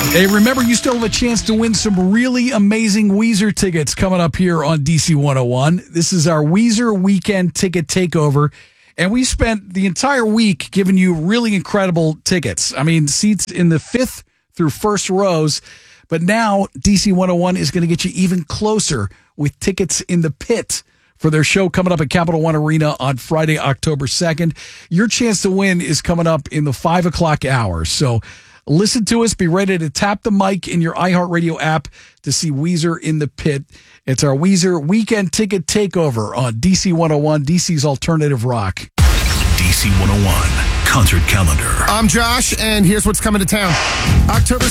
Hey, remember, you still have a chance to win some really amazing Weezer tickets coming up here on DC 101. This is our Weezer Weekend Ticket Takeover, and we spent the entire week giving you really incredible tickets. I mean, seats in the 5th through 1st rows, but now DC 101 is going to get you even closer with tickets in the pit for their show coming up at Capital One Arena on Friday, October 2nd. Your chance to win is coming up in the 5 o'clock hour, so listen to us. Be ready to tap the mic in your iHeartRadio app to see Weezer in the pit. It's our Weezer Weekend Ticket Takeover on DC 101, DC's Alternative Rock. DC 101 Concert Calendar. I'm Josh, and here's what's coming to town. October